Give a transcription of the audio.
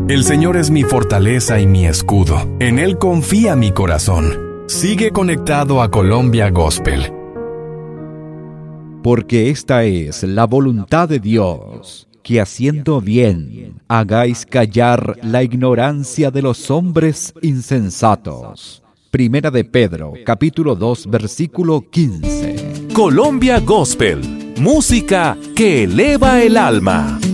El Señor es mi fortaleza y mi escudo. En Él confía mi corazón. Sigue conectado a Colombia Gospel. Porque esta es la voluntad de Dios, que haciendo bien hagáis callar la ignorancia de los hombres insensatos. Primera de Pedro, capítulo 2, versículo 15. Colombia Gospel, música que eleva el alma.